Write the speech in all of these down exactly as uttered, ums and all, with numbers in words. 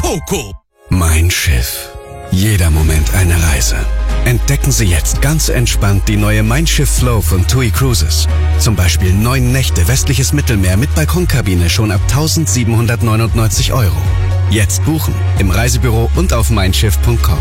Coco. Mein Schiff. Jeder Moment eine Reise. Entdecken Sie jetzt ganz entspannt die neue Mein Schiff Flow von TUI Cruises. Zum Beispiel neun Nächte westliches Mittelmeer mit Balkonkabine schon ab eintausendsiebenhundertneunundneunzig Euro. Jetzt buchen im Reisebüro und auf mein schiff punkt com.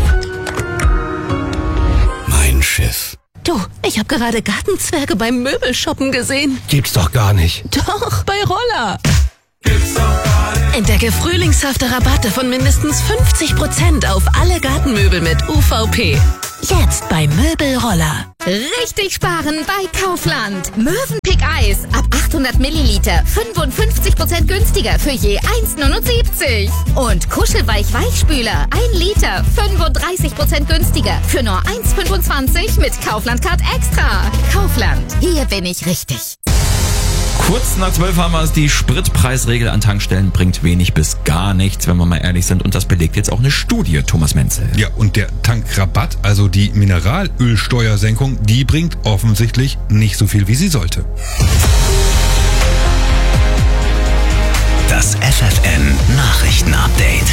Mein Schiff. Du, ich habe gerade Gartenzwerge beim Möbelshoppen gesehen. Gibt's doch gar nicht. Doch, bei Roller. Entdecke frühlingshafte Rabatte von mindestens fünfzig Prozent auf alle Gartenmöbel mit U V P. Jetzt bei Möbelroller. Richtig sparen bei Kaufland. Mövenpick Eis ab achthundert Milliliter fünfundfünfzig Prozent günstiger für je eins Komma neunundsiebzig. Und Kuschelweich Weichspüler ein Liter fünfunddreißig Prozent günstiger für nur eins Komma fünfundzwanzig mit Kaufland Card Extra. Kaufland, hier bin ich richtig. Kurz nach zwölf haben wir es. Die Spritpreisregel an Tankstellen bringt wenig bis gar nichts, wenn wir mal ehrlich sind. Und das belegt jetzt auch eine Studie, Thomas Menzel. Ja, und der Tankrabatt, also die Mineralölsteuersenkung, die bringt offensichtlich nicht so viel, wie sie sollte. Das F F N Nachrichtenupdate.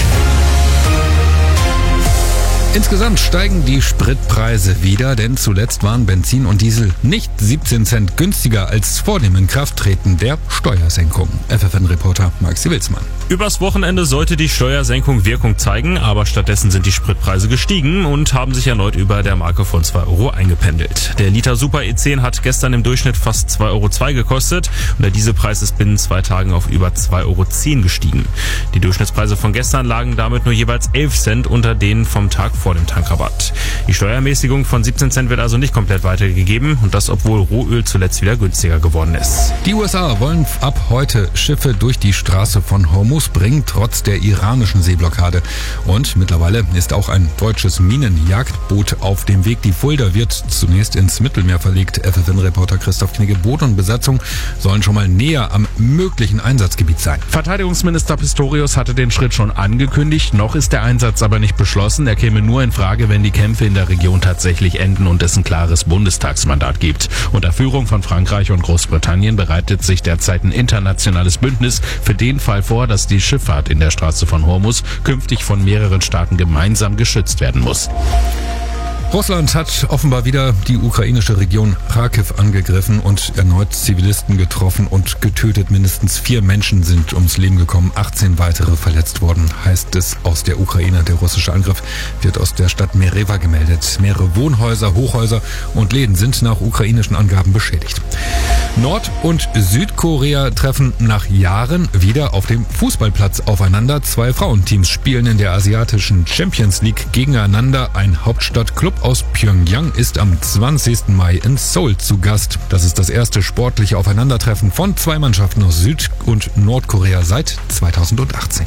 Insgesamt steigen die Spritpreise wieder, denn zuletzt waren Benzin und Diesel nicht siebzehn Cent günstiger als vor dem Inkrafttreten der Steuersenkung. F F N-Reporter Maxi Wilsmann. Übers Wochenende sollte die Steuersenkung Wirkung zeigen, aber stattdessen sind die Spritpreise gestiegen und haben sich erneut über der Marke von zwei Euro eingependelt. Der Liter Super E zehn hat gestern im Durchschnitt fast zwei Euro zwei gekostet und der Dieselpreis ist binnen zwei Tagen auf über zwei Euro zehn gestiegen. Die Durchschnittspreise von gestern lagen damit nur jeweils elf Cent unter denen vom Tag vor dem Tankrabatt. Die Steuerermäßigung von siebzehn Cent wird also nicht komplett weitergegeben und das, obwohl Rohöl zuletzt wieder günstiger geworden ist. Die U S A wollen ab heute Schiffe durch die Straße von Hormuz bringen, trotz der iranischen Seeblockade. Und mittlerweile ist auch ein deutsches Minenjagdboot auf dem Weg. Die Fulda wird zunächst ins Mittelmeer verlegt. F F N-Reporter Christoph Knigge. Boot und Besatzung sollen schon mal näher am möglichen Einsatzgebiet sein. Verteidigungsminister Pistorius hatte den Schritt schon angekündigt. Noch ist der Einsatz aber nicht beschlossen. Er käme nur in Frage, wenn die Kämpfe in der Region tatsächlich enden und es ein klares Bundestagsmandat gibt. Unter Führung von Frankreich und Großbritannien bereitet sich derzeit ein internationales Bündnis für den Fall vor, dass die Schifffahrt in der Straße von Hormuz künftig von mehreren Staaten gemeinsam geschützt werden muss. Russland hat offenbar wieder die ukrainische Region Kharkiv angegriffen und erneut Zivilisten getroffen und getötet. Mindestens vier Menschen sind ums Leben gekommen, achtzehn weitere verletzt worden, heißt es aus der Ukraine. Der russische Angriff wird aus der Stadt Merewa gemeldet. Mehrere Wohnhäuser, Hochhäuser und Läden sind nach ukrainischen Angaben beschädigt. Nord- und Südkorea treffen nach Jahren wieder auf dem Fußballplatz aufeinander. Zwei Frauenteams spielen in der asiatischen Champions League gegeneinander. Ein Hauptstadtklub aus Pyongyang ist am zwanzigsten Mai in Seoul zu Gast. Das ist das erste sportliche Aufeinandertreffen von zwei Mannschaften aus Süd- und Nordkorea seit zweitausendachtzehn.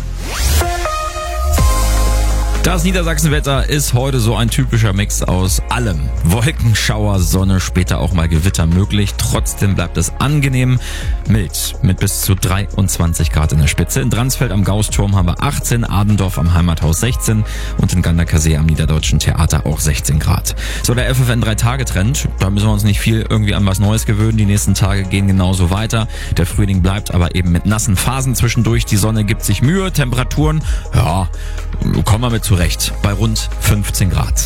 Das Niedersachsenwetter ist heute so ein typischer Mix aus allem. Wolken, Schauer, Sonne, später auch mal Gewitter möglich. Trotzdem bleibt es angenehm mild mit bis zu dreiundzwanzig Grad in der Spitze. In Dransfeld am Gausturm haben wir achtzehn, Adendorf am Heimathaus sechzehn und in Ganderkasee am Niederdeutschen Theater auch sechzehn Grad. So, der F F N-drei-Tage-Trend, da müssen wir uns nicht viel irgendwie an was Neues gewöhnen. Die nächsten Tage gehen genauso weiter. Der Frühling bleibt aber eben mit nassen Phasen zwischendurch. Die Sonne gibt sich Mühe. Temperaturen, ja, kommen wir mit zurecht. Bei rund fünfzehn Grad.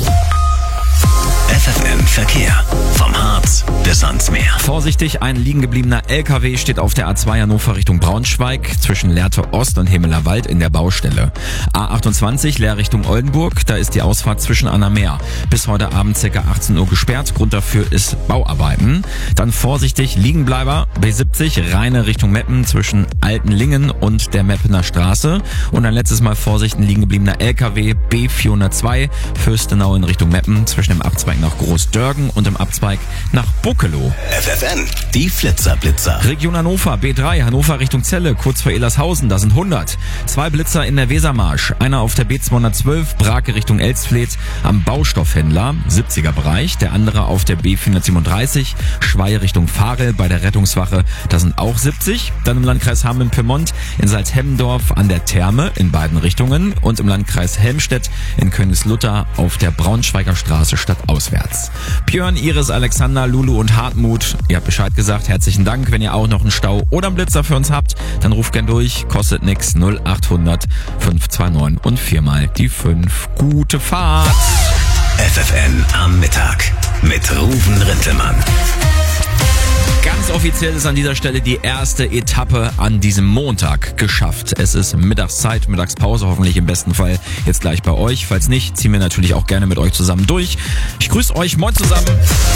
F F N Verkehr. Vom Harz bis ans Meer. Vorsichtig, ein liegen gebliebener L K W steht auf der A zwei Hannover Richtung Braunschweig zwischen Lehrte Ost und Hemelerwald in der Baustelle. A achtundzwanzig Leer Richtung Oldenburg, da ist die Ausfahrt zwischen Anna Meer. Bis heute Abend ca. achtzehn Uhr gesperrt. Grund dafür ist Bauarbeiten. Dann vorsichtig, Liegenbleiber B siebzig Rheine Richtung Meppen zwischen Altenlingen und der Meppener Straße. Und ein letztes Mal Vorsicht, ein liegen gebliebener L K W B vierhundertzwei Fürstenau in Richtung Meppen zwischen dem Abzweig nach Großdörgen und im Abzweig nach Buckelow. F F N, die Flitzerblitzer. Region Hannover, B drei, Hannover Richtung Celle, kurz vor Elershausen, da sind hundert. Zwei Blitzer in der Wesermarsch, einer auf der B zweihundertzwölf, Brake Richtung Elsfleth, am Baustoffhändler, siebziger Bereich, der andere auf der B vierhundertsiebenunddreißig, Schweiz Richtung Fahrel bei der Rettungswache, da sind auch siebzig. Dann im Landkreis Hameln-Pyrmont, in Salzhemmendorf an der Therme in beiden Richtungen und im Landkreis Helmstedt in Königslutter auf der Braunschweiger Straße stadtauswärts. auswärts. Björn, Iris, Alexander, Lulu und Hartmut, ihr habt Bescheid gesagt. Herzlichen Dank. Wenn ihr auch noch einen Stau oder einen Blitzer für uns habt, dann ruft gern durch. Kostet nix. null acht hundert fünf zwei neun und viermal die fünf. Gute Fahrt. F F N am Mittag mit Ruven Rintelmann. Ganz offiziell ist an dieser Stelle die erste Etappe an diesem Montag geschafft. Es ist Mittagszeit, Mittagspause, hoffentlich im besten Fall jetzt gleich bei euch. Falls nicht, ziehen wir natürlich auch gerne mit euch zusammen durch. Ich grüße euch, moin zusammen.